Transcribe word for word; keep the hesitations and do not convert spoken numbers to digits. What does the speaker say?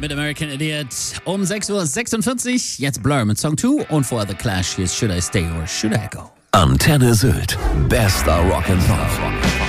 mit American Idiot um sechs Uhr sechsundvierzig. Jetzt Blur mit Song zwei und vorher The Clash. Hier ist Should I Stay or Should I Go? Antenne Sylt. Bester Rock'n'Roll.